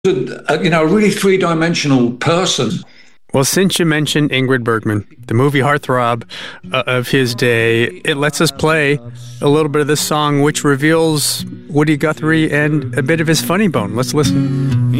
a really three-dimensional person. Well, since you mentioned Ingrid Bergman, the movie heartthrob of his day, it lets us play a little bit of this song, which reveals Woody Guthrie and a bit of his funny bone. Let's listen.